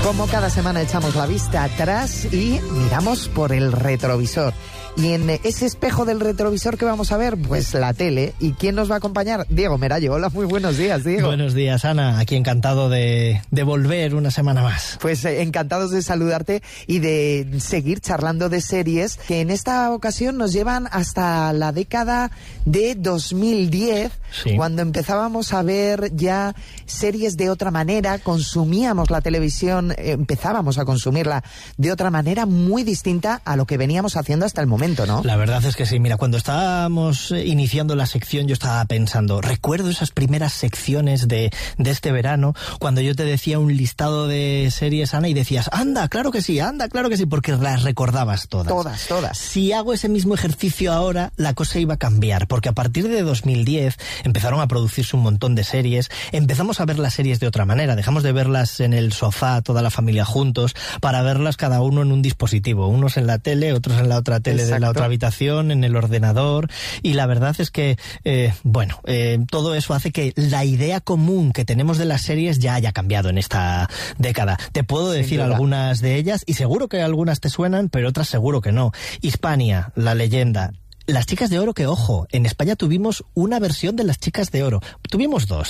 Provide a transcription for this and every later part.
Como cada semana echamos la vista atrás y miramos por el retrovisor. Y en ese espejo del retrovisor, ¿qué vamos a ver? Pues la tele. ¿Y quién nos va a acompañar? Diego Merallo. Hola, muy buenos días, Diego. Buenos días, Ana. Aquí encantado de volver una semana más. Pues encantados de saludarte y de seguir charlando de series que en esta ocasión nos llevan hasta la década de 2010, sí, cuando empezábamos a ver ya series de otra manera, consumíamos la televisión, empezábamos a consumirla de otra manera muy distinta a lo que veníamos haciendo hasta el momento, ¿no? La verdad es que sí. Mira, cuando estábamos iniciando la sección yo estaba pensando, recuerdo esas primeras secciones de este verano, cuando yo te decía un listado de series, Ana, y decías, anda, claro que sí, porque las recordabas todas. Todas. Si hago ese mismo ejercicio ahora, la cosa iba a cambiar, porque a partir de 2010 empezaron a producirse un montón de series, empezamos a ver las series de otra manera, dejamos de verlas en el sofá, toda la familia juntos, para verlas cada uno en un dispositivo, unos en la tele, otros en la otra tele. Exacto. De la otra habitación, en el ordenador, y la verdad es que, todo eso hace que la idea común que tenemos de las series ya haya cambiado en esta década. Te puedo decir algunas de ellas, y seguro que algunas te suenan, pero otras seguro que no. Hispania, La Leyenda. Las Chicas de Oro, que ojo, en España tuvimos una versión de Las Chicas de Oro. Tuvimos dos,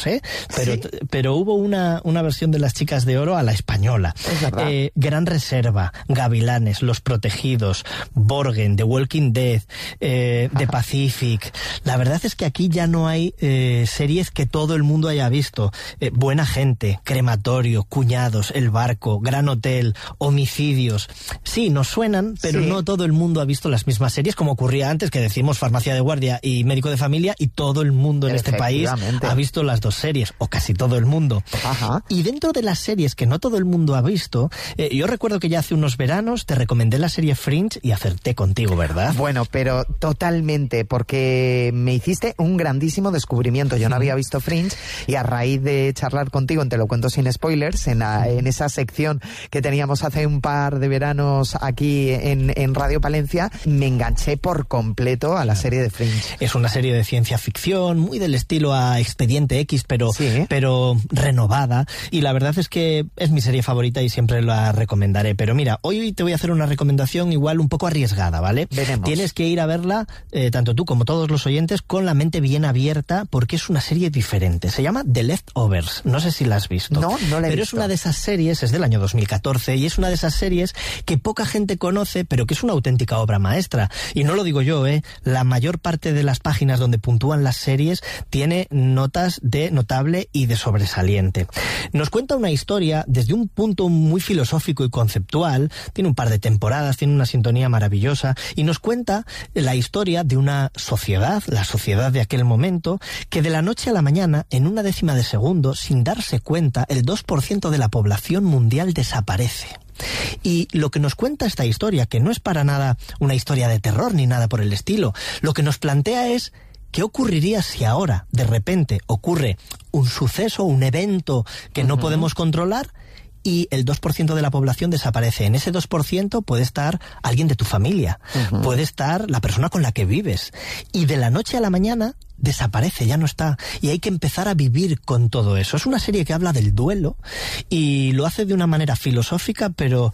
pero hubo una versión de Las Chicas de Oro a la española. Gran Reserva, Gavilanes, Los Protegidos, Borgen, The Walking Dead, The Pacific. La verdad es que aquí ya no hay series que todo el mundo haya visto. Buena Gente, Crematorio, Cuñados, El Barco, Gran Hotel, Homicidios. Sí, nos suenan, pero no todo el mundo ha visto las mismas series, como ocurría antes, que decimos Farmacia de Guardia y Médico de Familia, y todo el mundo en este país ha visto las dos series, o casi todo el mundo. Ajá. Y dentro de las series que no todo el mundo ha visto, yo recuerdo que ya hace unos veranos te recomendé la serie Fringe y acerté contigo, ¿verdad? Bueno, pero totalmente, porque me hiciste un grandísimo descubrimiento. Yo no había visto Fringe, y a raíz de charlar contigo, Te lo cuento sin spoilers, en esa sección que teníamos hace un par de veranos aquí en Radio Palencia, me enganché por completo a la serie de Fringe. Es una serie de ciencia ficción, muy del estilo a Expediente X, pero renovada, y la verdad es que es mi serie favorita y siempre la recomendaré. Pero mira, hoy te voy a hacer una recomendación igual un poco arriesgada, ¿vale? Veremos. Tienes que ir a verla, tanto tú como todos los oyentes, con la mente bien abierta, porque es una serie diferente. Se llama The Leftovers. No sé si la has visto. No la he visto. Pero es una de esas series, es del año 2014, y es una de esas series que poca gente conoce, pero que es una auténtica obra maestra. Y no lo digo yo, la mayor parte de las páginas donde puntúan las series tiene notas de notable y de sobresaliente. Nos cuenta una historia desde un punto muy filosófico y conceptual, tiene un par de temporadas, tiene una sintonía maravillosa, y nos cuenta la historia de una sociedad, la sociedad de aquel momento, que de la noche a la mañana, en una décima de segundo, sin darse cuenta, el 2% de la población mundial desaparece. Y lo que nos cuenta esta historia, que no es para nada una historia de terror ni nada por el estilo, lo que nos plantea es ¿qué ocurriría si ahora, de repente, ocurre un suceso, un evento que no podemos controlar, y el 2% de la población desaparece? En ese 2% puede estar alguien de tu familia, puede estar la persona con la que vives, y de la noche a la mañana desaparece, ya no está, y hay que empezar a vivir con todo eso. Es una serie que habla del duelo y lo hace de una manera filosófica, pero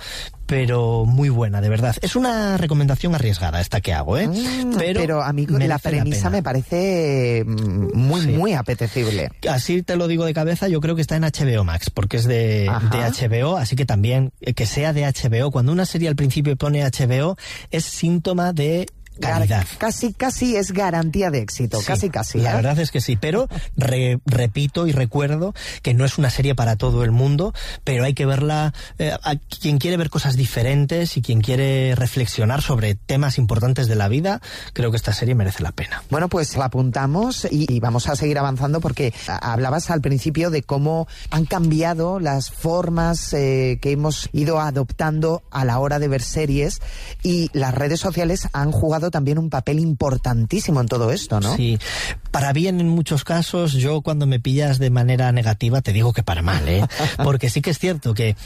muy buena, de verdad. Es una recomendación arriesgada esta que hago, pero a mí la premisa me parece muy apetecible. Así te lo digo de cabeza, yo creo que está en HBO Max, porque es de HBO, así que también que sea de HBO. Cuando una serie al principio pone HBO, es síntoma de calidad. Casi es garantía de éxito, sí, casi. La verdad es que sí, pero repito y recuerdo que no es una serie para todo el mundo, pero hay que verla a quien quiere ver cosas diferentes y quien quiere reflexionar sobre temas importantes de la vida. Creo que esta serie merece la pena. Bueno, pues la apuntamos y vamos a seguir avanzando, porque hablabas al principio de cómo han cambiado las formas que hemos ido adoptando a la hora de ver series, y las redes sociales han jugado también un papel importantísimo en todo esto, ¿no? Sí, para bien en muchos casos. Yo, cuando me pillas de manera negativa, te digo que para mal, porque sí que es cierto que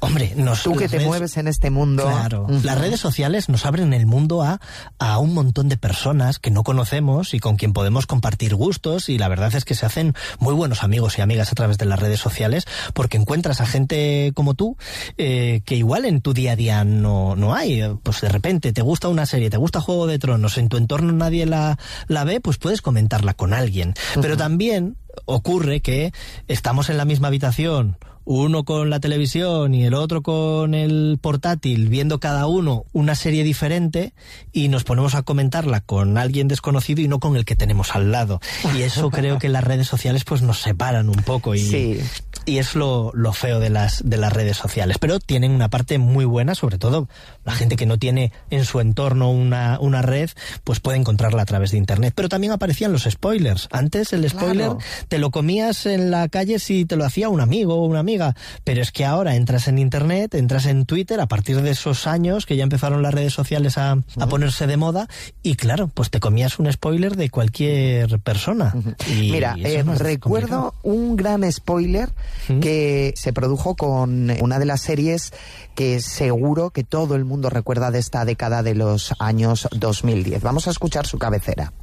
Hombre, tú que te mueves en este mundo. Claro, las redes sociales nos abren el mundo a un montón de personas que no conocemos y con quien podemos compartir gustos, y la verdad es que se hacen muy buenos amigos y amigas a través de las redes sociales, porque encuentras a gente como tú que igual en tu día a día no hay. Pues de repente te gusta una serie, te gusta Juego de Tronos, en tu entorno nadie la ve, pues puedes comentarla con alguien. Pero también ocurre que estamos en la misma habitación, uno con la televisión y el otro con el portátil, viendo cada uno una serie diferente, y nos ponemos a comentarla con alguien desconocido y no con el que tenemos al lado. Y eso creo que las redes sociales pues nos separan un poco, y es lo feo de las redes sociales. Pero tienen una parte muy buena, sobre todo la gente que no tiene en su entorno una red, pues puede encontrarla a través de internet. Pero también aparecían los spoilers. Antes el spoiler te lo comías en la calle si te lo hacía un amigo o una amiga, pero es que ahora entras en internet, entras en Twitter, a partir de esos años que ya empezaron las redes sociales a ponerse de moda, y claro, pues te comías un spoiler de cualquier persona. Mira, recuerdo un gran spoiler que se produjo con una de las series que seguro que todo el mundo recuerda de esta década de los años 2010. Vamos a escuchar su cabecera.